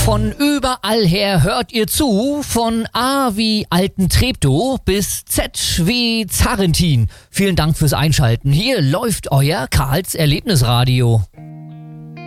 Von überall her hört ihr zu, von A wie Alten Treptow bis Z wie Zarentin. Vielen Dank fürs Einschalten. Hier läuft euer Karls Erlebnisradio.